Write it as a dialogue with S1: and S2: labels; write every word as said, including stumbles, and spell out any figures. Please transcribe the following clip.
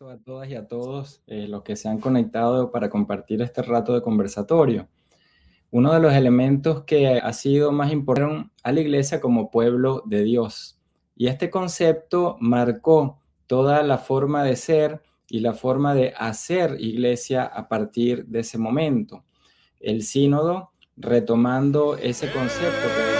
S1: abrazo a todas y a todos eh, los que se han conectado para compartir este rato de conversatorio. Uno de los elementos que ha sido más importante a la iglesia como pueblo de Dios. Y este concepto marcó toda la forma de ser y la forma de hacer iglesia a partir de ese momento. El sínodo, retomando ese concepto que